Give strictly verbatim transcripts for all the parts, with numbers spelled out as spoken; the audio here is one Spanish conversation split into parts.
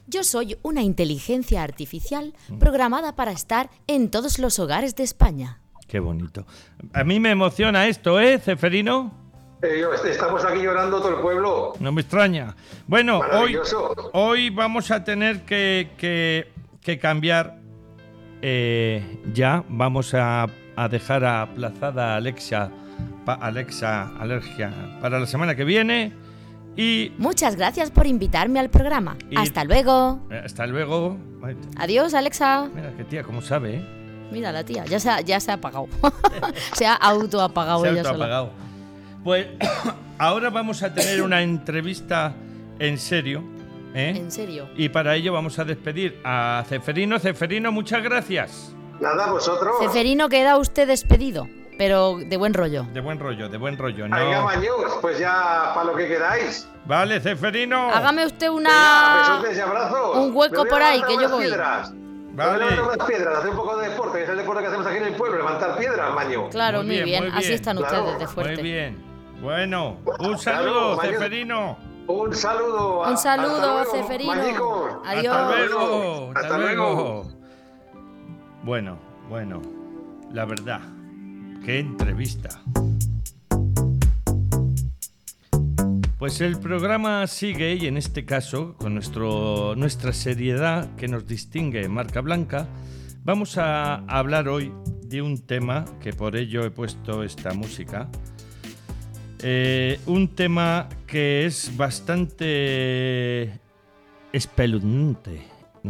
Yo soy una inteligencia artificial programada para estar en todos los hogares de España. Qué bonito. A mí me emociona esto, ¿eh, Ceferino? Eh, estamos aquí llorando todo el pueblo. No me extraña. Bueno, hoy, hoy vamos a tener que, que, que cambiar. Eh, ya vamos a, a dejar aplazada a Alexa, pa, Alexa Alergia para la semana que viene. Y muchas gracias por invitarme al programa. Y, hasta luego. Hasta luego. Adiós, Alexa. Mira qué tía, cómo sabe, ¿eh? Mira la tía, ya se ha, ya se ha apagado. Se ha autoapagado se ha ella autoapagado. sola. Pues ahora vamos a tener una entrevista en serio, ¿eh? En serio. Y para ello vamos a despedir a Ceferino. Ceferino, muchas gracias. Nada, vosotros. Ceferino, queda usted despedido, pero de buen rollo. De buen rollo, de buen rollo. No. Venga, Mañus, pues ya para lo que queráis. Vale, Ceferino. Hágame usted una... Venga, besotes y abrazos. Un hueco por ahí, que yo voy. Piedras. Vale. Unas piedras, hacer un poco de deporte, que es el deporte que hacemos aquí en el pueblo, levantar piedras, Maño. Claro, muy, muy, bien, bien, muy bien, así están claro. ustedes de fuerte. Muy bien. Bueno, un saludo, claro, Ceferino. Un saludo. A, un saludo, luego, Ceferino. Mañico. Adiós. Hasta luego. Hasta, hasta luego. luego. Bueno, bueno, la verdad, qué entrevista. Pues el programa sigue y en este caso, con nuestro, nuestra seriedad que nos distingue en marca blanca, vamos a hablar hoy de un tema que por ello he puesto esta música. Eh, un tema que es bastante espeluznante,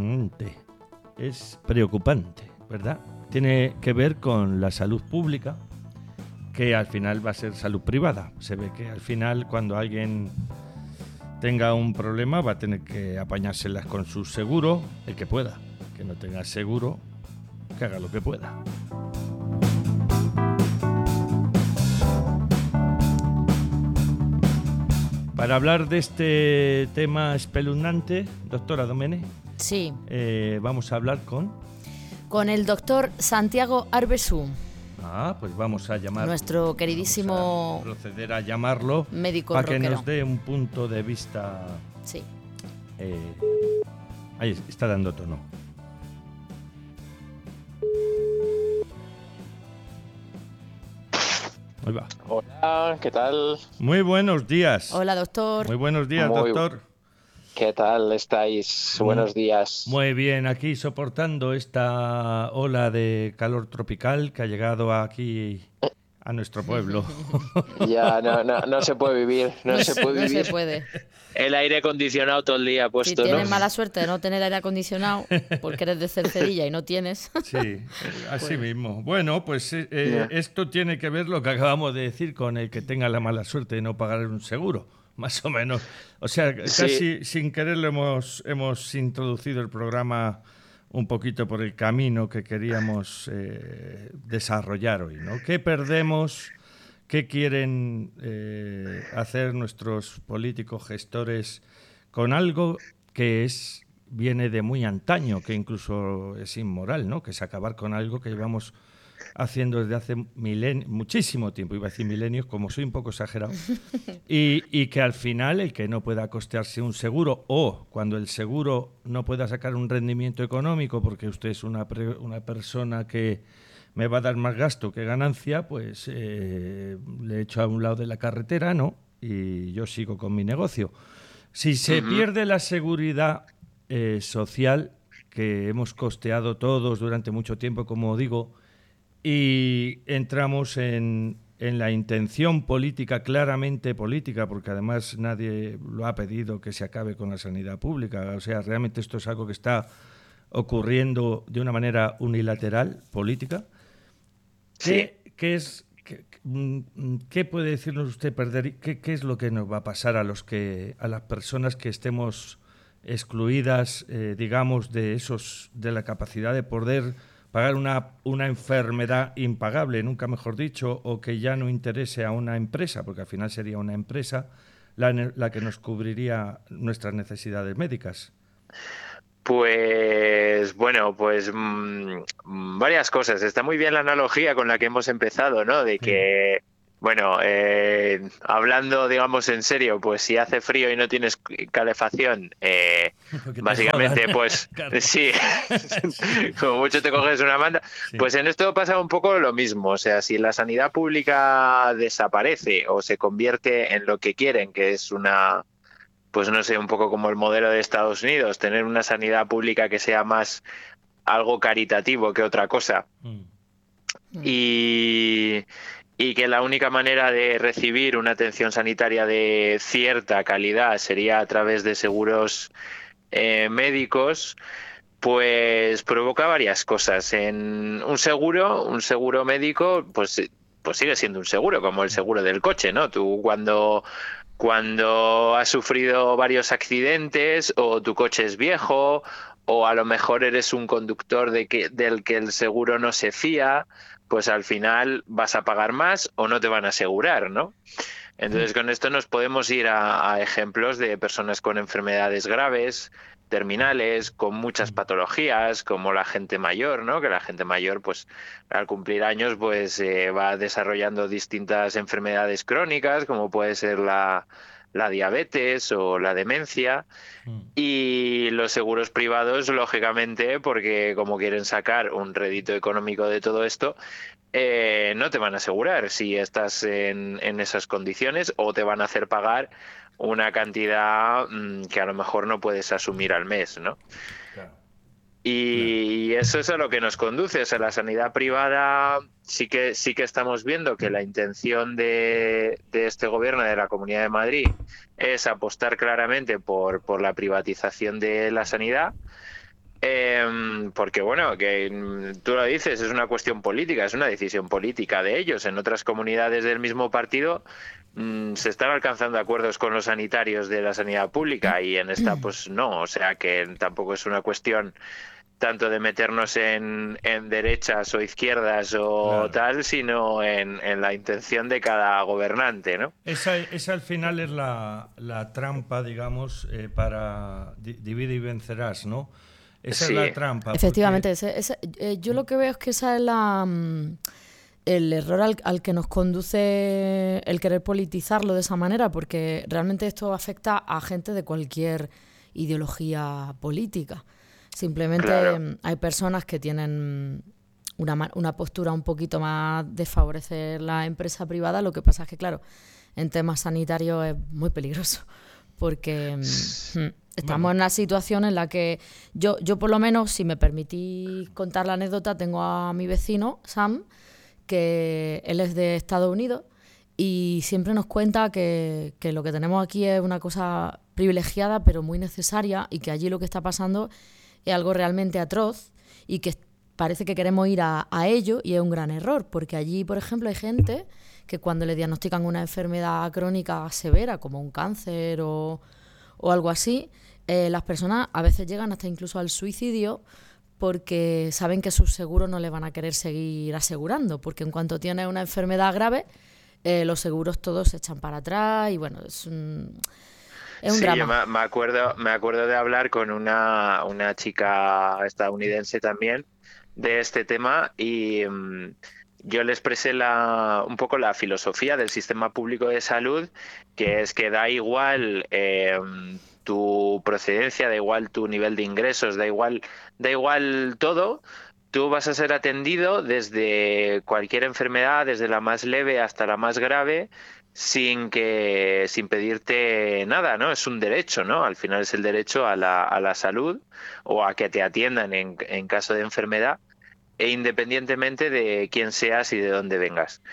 es preocupante, ¿verdad? Tiene que ver con la salud pública, que al final va a ser salud privada. Se ve que al final cuando alguien tenga un problema va a tener que apañárselas con su seguro, el que pueda. Que no tenga seguro, que haga lo que pueda. Para hablar de este tema espeluznante, doctora Domene, sí. eh, vamos a hablar con... Con el doctor Santiago Arbesú. Ah, pues vamos a llamar... Nuestro queridísimo... Vamos a proceder a llamarlo médico para rockero. que nos dé un punto de vista... Sí. Eh, ahí está dando tono. Ahí va. Hola, ¿qué tal? Muy buenos días. Hola, doctor. Muy buenos días, Muy... doctor. ¿Qué tal estáis? Muy, buenos días. Muy bien, aquí soportando esta ola de calor tropical que ha llegado aquí a nuestro pueblo. Ya, no, no, no se puede vivir, no, no se puede vivir. No se puede. El aire acondicionado todo el día puesto, si tienes ¿no? mala suerte de no tener aire acondicionado porque eres de Cercedilla y no tienes. Sí, así pues. mismo. Bueno, pues eh, yeah. esto tiene que ver lo que acabamos de decir con el que tenga la mala suerte de no pagar un seguro. Más o menos. O sea, casi sí. sin quererlo hemos, hemos introducido el programa un poquito por el camino que queríamos eh, desarrollar hoy, ¿no? ¿Qué perdemos? ¿Qué quieren eh, hacer nuestros políticos gestores con algo que es viene de muy antaño, que incluso es inmoral, ¿no? Que es acabar con algo que llevamos haciendo desde hace milen- muchísimo tiempo, iba a decir milenios, como soy un poco exagerado, y, y que al final el que no pueda costearse un seguro o cuando el seguro no pueda sacar un rendimiento económico porque usted es una, pre- una persona que me va a dar más gasto que ganancia, pues eh, le echo a un lado de la carretera, ¿no? Y yo sigo con mi negocio. Si se uh-huh. pierde la seguridad eh, social que hemos costeado todos durante mucho tiempo, como digo, y entramos en, en la intención política, claramente política, porque además nadie lo ha pedido que se acabe con la sanidad pública. O sea, realmente esto es algo que está ocurriendo de una manera unilateral, política. ¿Qué, qué, es, qué, qué puede decirnos usted, perder? ¿Qué, ¿Qué es lo que nos va a pasar a, los que, a las personas que estemos excluidas, eh, digamos, de, esos, de la capacidad de poder pagar una, una enfermedad impagable, nunca mejor dicho, o que ya no interese a una empresa, porque al final sería una empresa la, la que nos cubriría nuestras necesidades médicas? Pues bueno, pues mmm, varias cosas. Está muy bien la analogía con la que hemos empezado, ¿no? De que, Bueno, eh, hablando, digamos, en serio, pues si hace frío y no tienes calefacción, eh, básicamente, pues claro. Sí, como mucho te coges una manta. Sí. Pues en esto pasa un poco lo mismo. O sea, si la sanidad pública desaparece o se convierte en lo que quieren, que es una, pues no sé, un poco como el modelo de Estados Unidos, tener una sanidad pública que sea más algo caritativo que otra cosa. Mm. Y... y que la única manera de recibir una atención sanitaria de cierta calidad sería a través de seguros eh, médicos, pues provoca varias cosas. En un seguro, un seguro médico, pues, pues sigue siendo un seguro, como el seguro del coche, ¿no? Tú cuando, cuando has sufrido varios accidentes o tu coche es viejo o a lo mejor eres un conductor de que, del que el seguro no se fía, pues al final vas a pagar más o no te van a asegurar, ¿no? Entonces con esto nos podemos ir a, a ejemplos de personas con enfermedades graves, terminales, con muchas patologías, como la gente mayor, ¿no? Que la gente mayor, pues al cumplir años, pues eh, va desarrollando distintas enfermedades crónicas, como puede ser la, la diabetes o la demencia. Y los seguros privados, lógicamente, porque como quieren sacar un rédito económico de todo esto, eh, no te van a asegurar si estás en, en esas condiciones o te van a hacer pagar una cantidad mmm, que a lo mejor no puedes asumir al mes, ¿no? Claro. Y claro. Eso es a lo que nos conduce. O sea, la sanidad privada sí que sí que estamos viendo que la intención de, de este gobierno de la Comunidad de Madrid es apostar claramente por, por la privatización de la sanidad. Eh, porque bueno, que tú lo dices, es una cuestión política, es una decisión política de ellos. En otras comunidades del mismo partido mmm, se están alcanzando acuerdos con los sanitarios de la sanidad pública y en esta pues no, o sea que tampoco es una cuestión tanto de meternos en, en derechas o izquierdas o claro. tal, sino en, en la intención de cada gobernante, ¿no? Esa, esa al final es la, la trampa, digamos, eh, para di, divide y vencerás, ¿no? Esa sí. es la trampa. Efectivamente, porque... ese, ese, eh, yo lo que veo es que esa es la um, el error al, al que nos conduce el querer politizarlo de esa manera, porque realmente esto afecta a gente de cualquier ideología política. Simplemente claro. hay personas que tienen una, una postura un poquito más de favorecer la empresa privada. Lo que pasa es que, claro, en temas sanitarios es muy peligroso, porque mm, estamos bueno. en una situación en la que yo, yo por lo menos, si me permitís contar la anécdota, tengo a mi vecino, Sam, que él es de Estados Unidos y siempre nos cuenta que, que lo que tenemos aquí es una cosa privilegiada pero muy necesaria y que allí lo que está pasando es algo realmente atroz y que parece que queremos ir a, a ello y es un gran error, porque allí, por ejemplo, hay gente que cuando le diagnostican una enfermedad crónica severa como un cáncer o, o algo así, eh, las personas a veces llegan hasta incluso al suicidio porque saben que sus seguros no le van a querer seguir asegurando, porque en cuanto tienes una enfermedad grave, eh, los seguros todos se echan para atrás y bueno, es un... Es un sí, drama. Me, me acuerdo, me acuerdo de hablar con una, una chica estadounidense también de este tema y um, yo le expresé la, un poco la filosofía del sistema público de salud, que es que da igual eh, tu procedencia, da igual tu nivel de ingresos, da igual, da igual todo. Tú vas a ser atendido desde cualquier enfermedad, desde la más leve hasta la más grave, sin que sin pedirte nada, ¿no? Es un derecho, ¿no? Al final es el derecho a la, a la salud o a que te atiendan en, en caso de enfermedad, e independientemente de quién seas y de dónde vengas.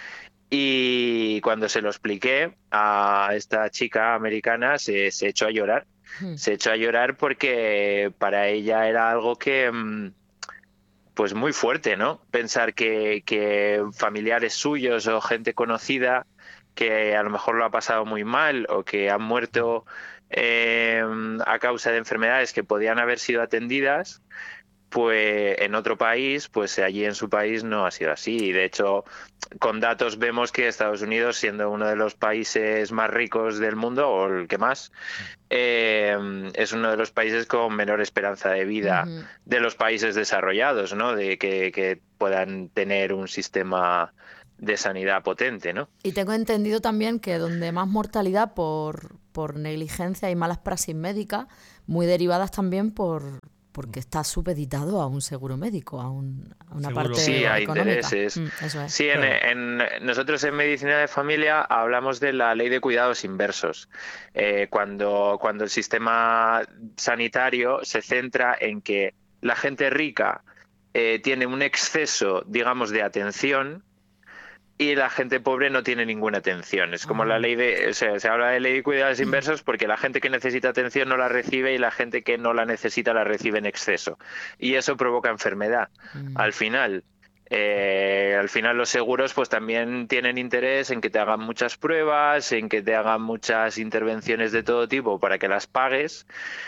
Y cuando se lo expliqué a esta chica americana, se, se echó a llorar. Hmm. Se echó a llorar porque para ella era algo que... pues muy fuerte, ¿no? Pensar que, que familiares suyos o gente conocida que a lo mejor lo ha pasado muy mal o que han muerto eh, a causa de enfermedades que podían haber sido atendidas, pues en otro país, pues allí en su país no ha sido así. Y de hecho, con datos vemos que Estados Unidos, siendo uno de los países más ricos del mundo, o el que más, eh, es uno de los países con menor esperanza de vida uh-huh. de los países desarrollados, ¿no? De que, que puedan tener un sistema de sanidad potente, ¿no? Y tengo entendido también que donde más mortalidad por, por negligencia y malas praxis médicas, muy derivadas también por porque está supeditado a un seguro médico, a, un, a una Seguro. parte Sí, hay económica. intereses. Mm, eso es. Sí, en, en, nosotros en medicina de familia hablamos de la ley de cuidados inversos. Eh, cuando, cuando el sistema sanitario se centra en que la gente rica eh, tiene un exceso, digamos, de atención, y la gente pobre no tiene ninguna atención. Es como la ley de... O sea, se habla de ley de cuidados inversos porque la gente que necesita atención no la recibe y la gente que no la necesita la recibe en exceso. Y eso provoca enfermedad. Mm. Al final... Eh, al final los seguros pues también tienen interés en que te hagan muchas pruebas, en que te hagan muchas intervenciones de todo tipo para que las pagues.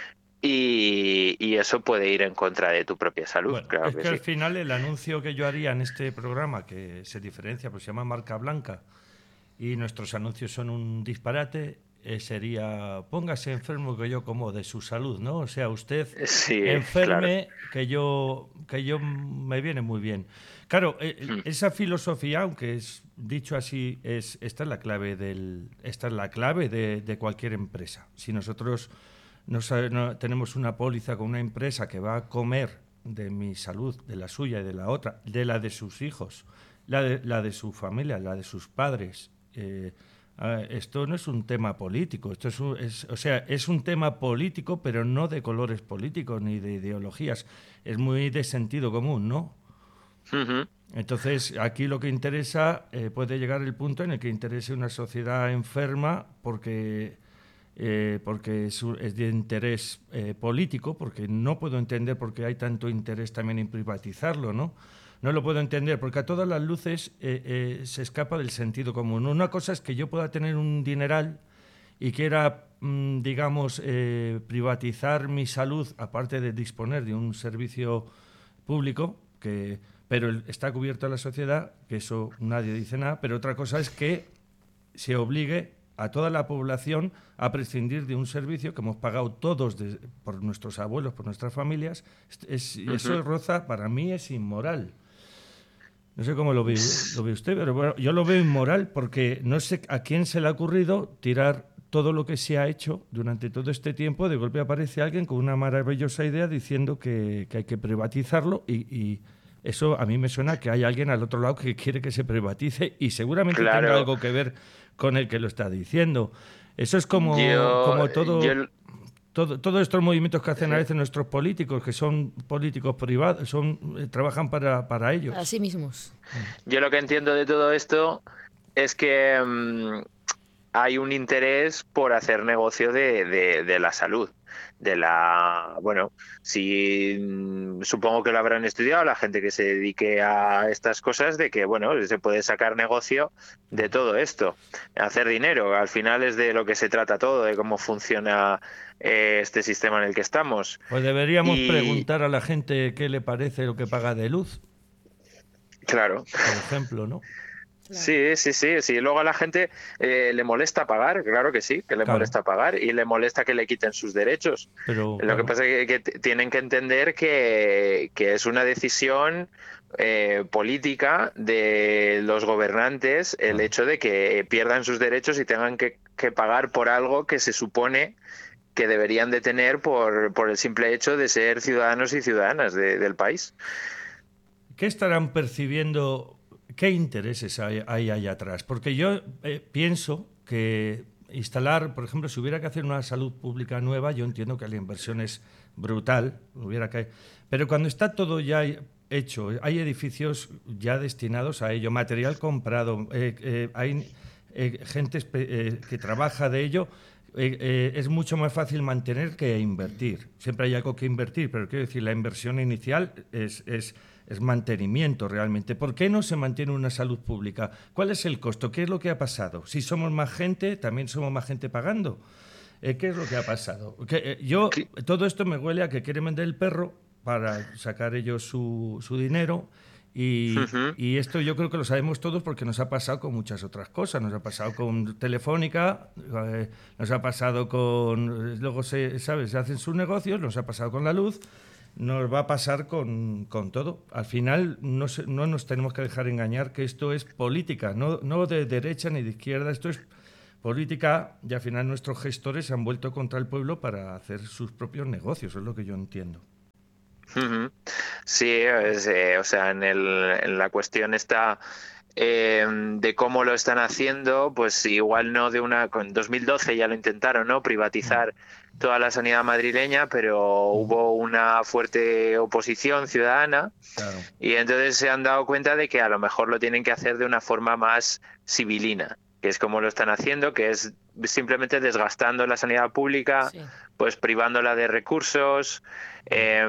Y, y eso puede ir en contra de tu propia salud. Bueno, claro es que, que sí. al final el anuncio que yo haría en este programa, que se diferencia, pues se llama Marca Blanca, y nuestros anuncios son un disparate, eh, sería póngase enfermo que yo como de su salud, ¿no? O sea, usted sí, enferme claro. que yo que yo me viene muy bien. Claro, eh, mm. esa filosofía, aunque es dicho así, es esta es la clave del esta es la clave de, de cualquier empresa. Si nosotros No, no, tenemos una póliza con una empresa que va a comer de mi salud, de la suya y de la otra, de la de sus hijos, la de, la de su familia, la de sus padres. Eh, esto no es un tema político, esto es, un, es, o sea, es un tema político, pero no de colores políticos ni de ideologías. Es muy de sentido común, ¿no? Uh-huh. Entonces, aquí lo que interesa, eh, puede llegar el punto en el que interese una sociedad enferma porque... Eh, porque es, es de interés eh, político, porque no puedo entender por qué hay tanto interés también en privatizarlo, ¿no? No lo puedo entender, porque a todas las luces eh, eh, se escapa del sentido común. Una cosa es que yo pueda tener un dineral y quiera, mmm, digamos, eh, privatizar mi salud, aparte de disponer de un servicio público, que, pero está cubierto a la sociedad, que eso nadie dice nada, pero otra cosa es que se obligue a toda la población a prescindir de un servicio que hemos pagado todos de, por nuestros abuelos, por nuestras familias. Es, uh-huh. Eso roza, para mí es inmoral. No sé cómo lo ve, lo ve usted, pero bueno, yo lo veo inmoral porque no sé a quién se le ha ocurrido tirar todo lo que se ha hecho durante todo este tiempo. De golpe aparece alguien con una maravillosa idea diciendo que, que hay que privatizarlo y... y eso a mí me suena que hay alguien al otro lado que quiere que se privatice y seguramente claro. tenga algo que ver con el que lo está diciendo. Eso es como, yo, como todo, yo... todo, todos estos movimientos que hacen sí. a veces nuestros políticos, que son políticos privados, son eh, trabajan para, para ellos. Así mismos. Yo lo que entiendo de todo esto es que um, hay un interés por hacer negocio de, de, de la salud. De la, bueno, si supongo que lo habrán estudiado la gente que se dedique a estas cosas, de que, bueno, se puede sacar negocio de todo esto, hacer dinero. Al final es de lo que se trata todo, de cómo funciona eh, este sistema en el que estamos. Pues deberíamos y... preguntar a la gente qué le parece lo que paga de luz. Claro. Por ejemplo, ¿no? Claro. Sí, sí, sí, sí. Luego a la gente eh, le molesta pagar, claro que sí, que le claro. molesta pagar y le molesta que le quiten sus derechos. Pero, Lo claro. que pasa es que, que tienen que entender que, que es una decisión eh, política de los gobernantes el ah. hecho de que pierdan sus derechos y tengan que, que pagar por algo que se supone que deberían de tener por, por el simple hecho de ser ciudadanos y ciudadanas de, del país. ¿Qué estarán percibiendo? ¿Qué intereses hay, hay ahí atrás? Porque yo eh, pienso que instalar, por ejemplo, si hubiera que hacer una salud pública nueva, yo entiendo que la inversión es brutal, hubiera que, pero cuando está todo ya hecho, hay edificios ya destinados a ello, material comprado, eh, eh, hay eh, gente eh, que trabaja de ello, eh, eh, es mucho más fácil mantener que invertir. Siempre hay algo que invertir, pero quiero decir, la inversión inicial es... es es mantenimiento realmente. ¿Por qué no se mantiene una salud pública? ¿Cuál es el costo? ¿Qué es lo que ha pasado? Si somos más gente, también somos más gente pagando. Eh, ¿Qué es lo que ha pasado? Que, eh, yo, todo esto me huele a que quieren vender el perro para sacar ellos su, su dinero y, uh-huh. y esto yo creo que lo sabemos todos porque nos ha pasado con muchas otras cosas. Nos ha pasado con Telefónica, eh, nos ha pasado con... Luego, se, ¿sabes? Se hacen sus negocios, nos ha pasado con la luz. nos va a pasar con, con todo. Al final no, se, no nos tenemos que dejar engañar que esto es política, no, no de derecha ni de izquierda, esto es política y al final nuestros gestores se han vuelto contra el pueblo para hacer sus propios negocios, es lo que yo entiendo. Sí, es, eh, o sea, en, el, en la cuestión está eh, de cómo lo están haciendo, pues igual no de una... En dos mil doce ya lo intentaron, ¿no? Privatizar toda la sanidad madrileña, pero hubo una fuerte oposición ciudadana, claro. Y entonces se han dado cuenta de que a lo mejor lo tienen que hacer de una forma más civilina, que es como lo están haciendo, que es simplemente desgastando la sanidad pública, sí. Pues privándola de recursos, eh,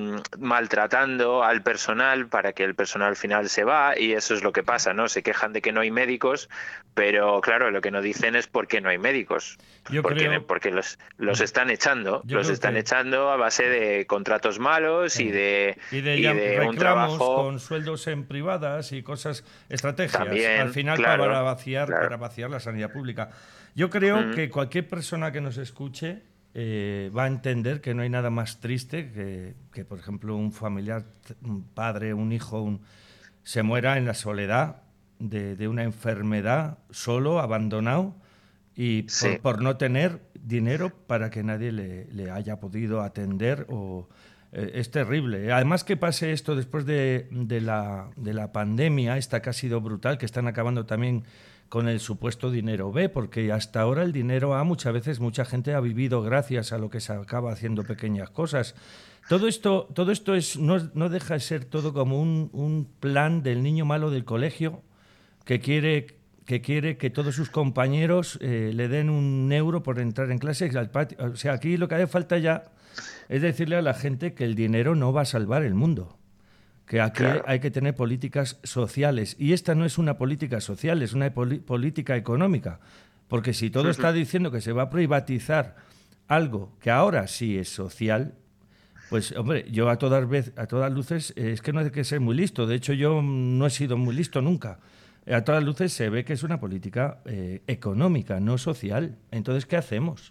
maltratando al personal para que el personal al final se va, y eso es lo que pasa, ¿no? Se quejan de que no hay médicos, pero claro, lo que no dicen es por qué no hay médicos. Yo porque creo... porque los, los están echando, Yo los están que... echando a base de contratos malos sí. y de, y de, y de un trabajo con sueldos en privadas y cosas, estrategias, también, al final claro, para vaciar, claro. para vaciar la sanidad pública. Yo creo Mm. que cualquier persona que nos escuche eh, va a entender que no hay nada más triste que, que por ejemplo, un familiar, un padre, un hijo, un, se muera en la soledad de, de una enfermedad, solo, abandonado, y sí. por, por no tener dinero para que nadie le, le haya podido atender. O eh, es terrible. Además que pase esto después de, de, la, de la pandemia, esta que ha sido brutal, que están acabando también con el supuesto dinero B, porque hasta ahora el dinero A muchas veces mucha gente ha vivido gracias a lo que se acaba haciendo pequeñas cosas. Todo esto, todo esto es, no, no deja de ser todo como un, un plan del niño malo del colegio que quiere, que quiere que todos sus compañeros eh, le den un euro por entrar en clase. Al patio. O sea, aquí lo que hace falta ya es decirle a la gente que el dinero no va a salvar el mundo, que aquí claro. hay que tener políticas sociales. Y esta no es una política social, es una poli- política económica. Porque si todo está diciendo que se va a privatizar algo que ahora sí es social, pues, hombre, yo a todas, vez, a todas luces, eh, es que no hay que ser muy listo. De hecho, yo no he sido muy listo nunca. A todas luces se ve que es una política eh, económica, no social. Entonces, ¿qué hacemos?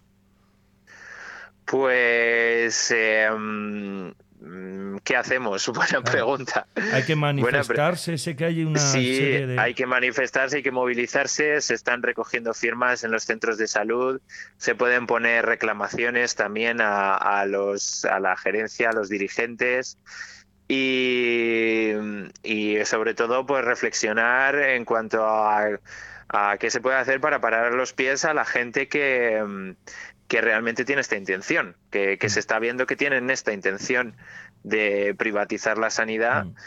Pues... Eh, ¿qué hacemos? Buena claro. pregunta. Hay que manifestarse, pre- sé que hay una sí, serie de... hay que manifestarse, hay que movilizarse, se están recogiendo firmas en los centros de salud, se pueden poner reclamaciones también a, a, los, a la gerencia, a los dirigentes y, y sobre todo pues reflexionar en cuanto a, a qué se puede hacer para parar los pies a la gente que... que realmente tiene esta intención, que, que se está viendo que tienen esta intención de privatizar la sanidad mm.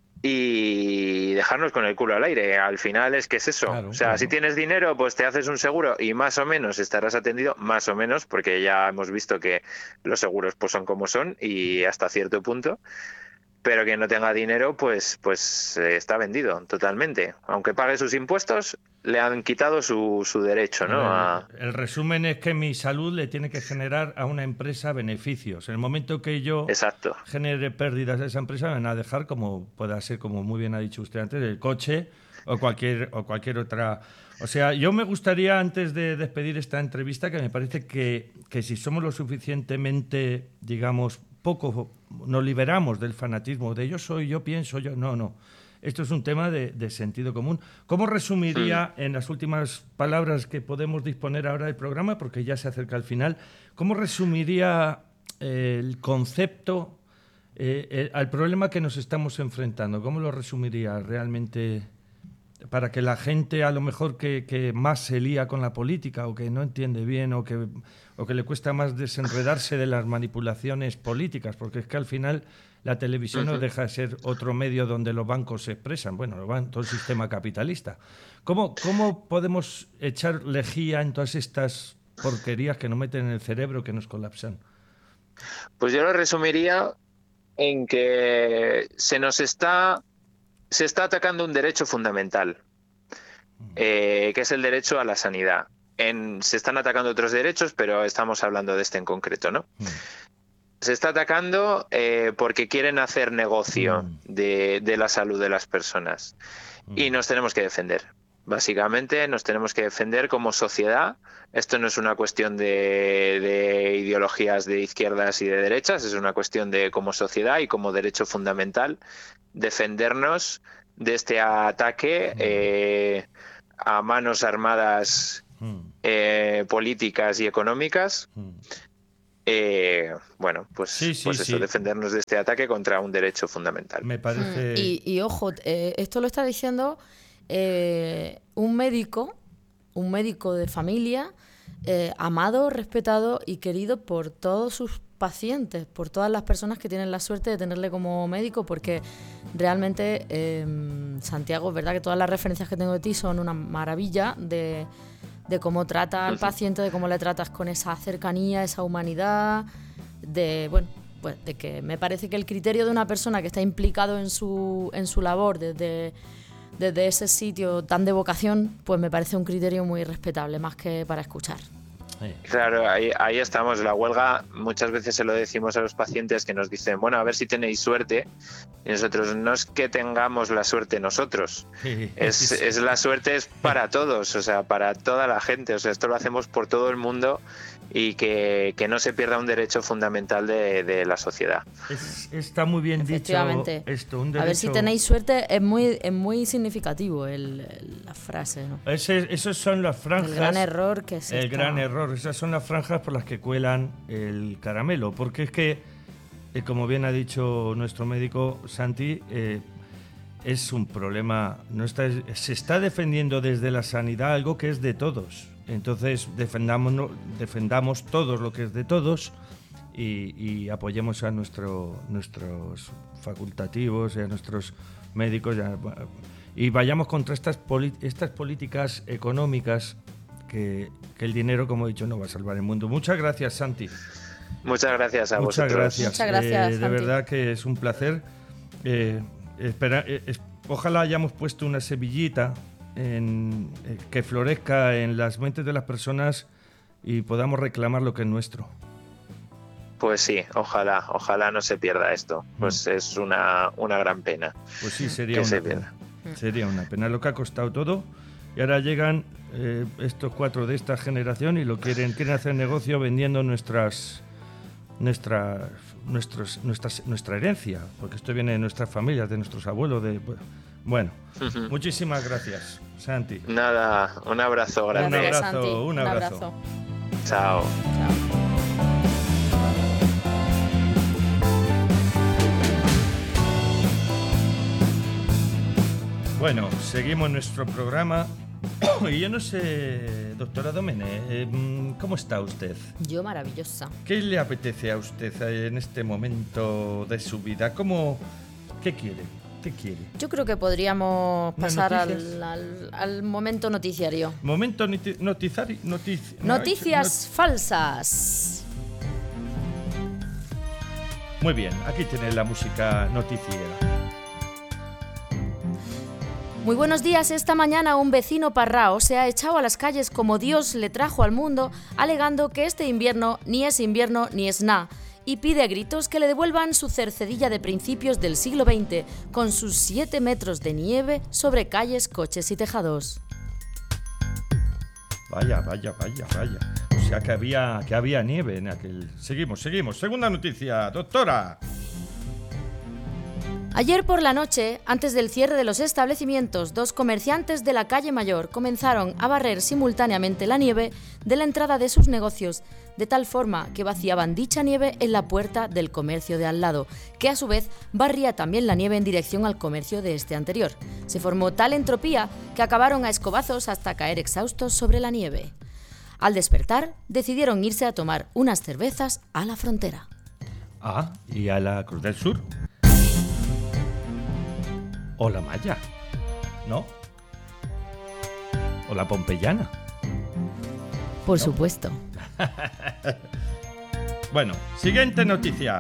y dejarnos con el culo al aire. Al final es que es eso. Claro, o sea, claro. Si tienes dinero, pues te haces un seguro y más o menos estarás atendido, más o menos, porque ya hemos visto que los seguros pues son como son y hasta cierto punto. Pero quien no tenga dinero, pues, pues eh, está vendido totalmente. Aunque pague sus impuestos, le han quitado su, su derecho, ¿no? A... El resumen es que mi salud le tiene que generar a una empresa beneficios. En el momento que yo Exacto. genere pérdidas a esa empresa, me van a dejar, como pueda ser, como muy bien ha dicho usted antes, el coche o cualquier, o cualquier otra... O sea, yo me gustaría, antes de despedir esta entrevista, que me parece que, que si somos lo suficientemente, digamos, poco nos liberamos del fanatismo de yo soy, yo pienso, yo... No, no. Esto es un tema de, de sentido común. ¿Cómo resumiría, sí. en las últimas palabras que podemos disponer ahora del programa, porque ya se acerca al final, cómo resumiría eh, el concepto eh, eh, al problema que nos estamos enfrentando? ¿Cómo lo resumiría realmente para que la gente a lo mejor que, que más se lía con la política o que no entiende bien o que, o que le cuesta más desenredarse de las manipulaciones políticas? Porque es que al final la televisión uh-huh. no deja de ser otro medio donde los bancos se expresan. Bueno, todo el sistema capitalista. ¿Cómo, cómo podemos echar lejía en todas estas porquerías que nos meten en el cerebro, que nos colapsan? Pues yo lo resumiría en que se nos está... se está atacando un derecho fundamental, eh, que es el derecho a la sanidad. En, se están atacando otros derechos, pero estamos hablando de este en concreto, ¿no? Mm. Se está atacando eh, porque quieren hacer negocio mm. de, de la salud de las personas. Mm. Y nos tenemos que defender. Básicamente nos tenemos que defender como sociedad. Esto no es una cuestión de, de ideologías de izquierdas y de derechas, es una cuestión de como sociedad y como derecho fundamental defendernos de este ataque eh, a manos armadas eh, políticas y económicas. Eh, bueno, pues, sí, sí, pues eso, sí. defendernos de este ataque contra un derecho fundamental. Me parece... Y, y ojo, eh, esto lo está diciendo eh, un médico, un médico de familia, eh, amado, respetado y querido por todos sus pacientes, por todas las personas que tienen la suerte de tenerle como médico, porque realmente, eh, Santiago, es verdad que todas las referencias que tengo de ti son una maravilla de... de cómo trata al paciente, de cómo le tratas con esa cercanía, esa humanidad, de bueno, pues de que me parece que el criterio de una persona que está implicado en su en su labor desde, desde ese sitio tan de vocación, pues me parece un criterio muy respetable, más que para escuchar. Claro, ahí, ahí estamos. La huelga, muchas veces se lo decimos a los pacientes que nos dicen, bueno, a ver si tenéis suerte. Y nosotros, no es que tengamos la suerte nosotros, es, es la suerte es para todos, o sea, para toda la gente. O sea, esto lo hacemos por todo el mundo y que, que no se pierda un derecho fundamental de, de la sociedad. Es, está muy bien dicho esto. Un derecho... A ver si tenéis suerte, es muy, es muy significativo el, el, la frase, ¿no? Ese, esos son las franjas. El gran error que es El esta... gran error. Esas son las franjas por las que cuelan el caramelo, porque es que, eh, como bien ha dicho nuestro médico Santi, eh, es un problema, no está, se está defendiendo desde la sanidad algo que es de todos, entonces defendamos, defendamos todos lo que es de todos y, y apoyemos a nuestro, nuestros facultativos y a nuestros médicos y, y vayamos contra estas, estas políticas económicas que, que el dinero, como he dicho, no va a salvar el mundo. Muchas gracias, Santi. Muchas gracias a Muchas vosotros. Gracias. Muchas gracias, eh, de verdad que es un placer. Eh, espera, eh, es, ojalá hayamos puesto una semillita en, eh, que florezca en las mentes de las personas y podamos reclamar lo que es nuestro. Pues sí, ojalá, ojalá no se pierda esto. Pues mm. es una, una gran pena. Pues sí, sería una pena. Sería una pena lo que ha costado todo. Y ahora llegan eh, estos cuatro de esta generación y lo quieren, quieren hacer negocio vendiendo nuestras, nuestras, nuestros, nuestras, nuestra herencia, porque esto viene de nuestras familias, de nuestros abuelos. De, bueno, uh-huh. Muchísimas gracias, Santi. Nada, un abrazo grande. Un abrazo, Santi. un abrazo. Un abrazo. Chao. Chao. Bueno, seguimos nuestro programa. Y yo no sé, doctora Domene, eh, ¿cómo está usted? Yo maravillosa. ¿Qué le apetece a usted en este momento de su vida? ¿Cómo, ¿Qué quiere? ¿Qué quiere? Yo creo que podríamos pasar al, al, al momento noticiario. Momento noti- noticiario. Notici- Noticias not- falsas. Muy bien, aquí tiene la música noticiera. Muy buenos días. Esta mañana un vecino parrao se ha echado a las calles como Dios le trajo al mundo, alegando que este invierno ni es invierno ni es nada, y pide a gritos que le devuelvan su cercedilla de principios del siglo veinte, con sus siete metros de nieve sobre calles, coches y tejados. Vaya, vaya, vaya, vaya. O sea que había, que había nieve en aquel... Seguimos, seguimos. Segunda noticia, doctora. Ayer por la noche, antes del cierre de los establecimientos, dos comerciantes de la calle Mayor comenzaron a barrer simultáneamente la nieve de la entrada de sus negocios, de tal forma que vaciaban dicha nieve en la puerta del comercio de al lado, que a su vez barría también la nieve en dirección al comercio de este anterior. Se formó tal entropía que acabaron a escobazos hasta caer exhaustos sobre la nieve. Al despertar, decidieron irse a tomar unas cervezas a la frontera. Ah, ¿y a la Cruz del Sur? O la Maya, ¿no? O la Pompeyana. Por ¿no? supuesto. Bueno, siguiente noticia.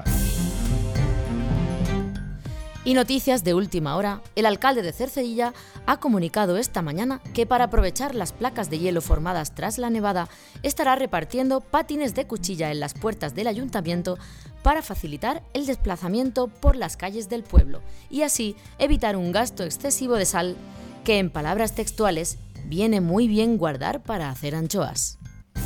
Y noticias de última hora, el alcalde de Cercedilla ha comunicado esta mañana que para aprovechar las placas de hielo formadas tras la nevada, estará repartiendo patines de cuchilla en las puertas del ayuntamiento para facilitar el desplazamiento por las calles del pueblo y así evitar un gasto excesivo de sal que, en palabras textuales, viene muy bien guardar para hacer anchoas.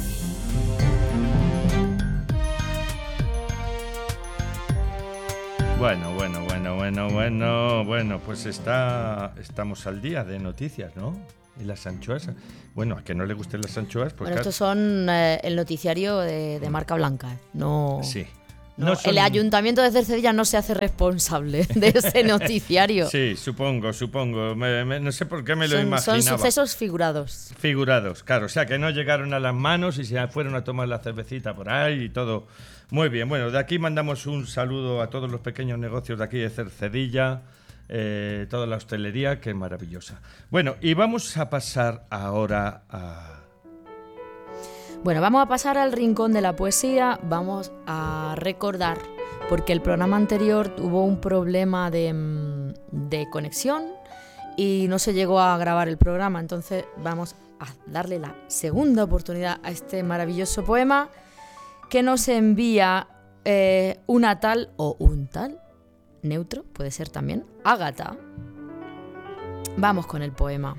Bueno, bueno, bueno, bueno, bueno, bueno, pues está, estamos al día de noticias, ¿no? Y las anchoas, bueno, a que no le gusten las anchoas, pues... Bueno, claro. estos son eh, el noticiario de, de marca blanca, no... Sí. No, No son... El Ayuntamiento de Cercedilla no se hace responsable de ese noticiario. Sí, supongo, supongo. Me, me, no sé por qué me lo son, imaginaba. Son sucesos figurados. Figurados, claro. O sea, que no llegaron a las manos y se fueron a tomar la cervecita por ahí y todo. Muy bien. Bueno, de aquí mandamos un saludo a todos los pequeños negocios de aquí de Cercedilla, eh, toda la hostelería, que es maravillosa. Bueno, y vamos a pasar ahora a... Bueno, vamos a pasar al rincón de la poesía, vamos a recordar, porque el programa anterior tuvo un problema de, de conexión y no se llegó a grabar el programa, entonces vamos a darle la segunda oportunidad a este maravilloso poema que nos envía eh, una tal o un tal, neutro, puede ser también, Ágata. Vamos con el poema.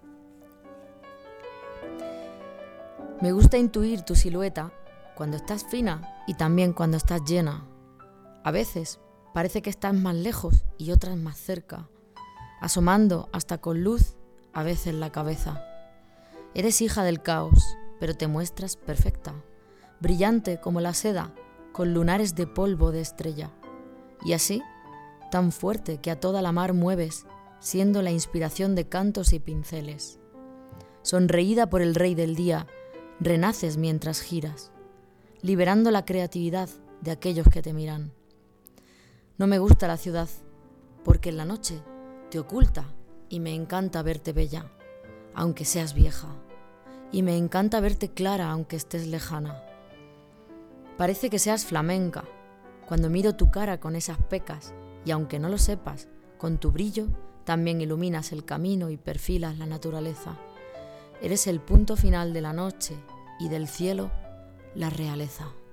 Me gusta intuir tu silueta cuando estás fina y también cuando estás llena. A veces parece que estás más lejos y otras más cerca, asomando hasta con luz, a veces la cabeza. Eres hija del caos, pero te muestras perfecta, brillante como la seda, con lunares de polvo de estrella. Y así, tan fuerte que a toda la mar mueves, siendo la inspiración de cantos y pinceles. Sonreída por el rey del día, renaces mientras giras, liberando la creatividad de aquellos que te miran. No me gusta la ciudad, porque en la noche te oculta y me encanta verte bella, aunque seas vieja, y me encanta verte clara aunque estés lejana. Parece que seas flamenca, cuando miro tu cara con esas pecas, y aunque no lo sepas, con tu brillo también iluminas el camino y perfilas la naturaleza. Eres el punto final de la noche y del cielo la realeza.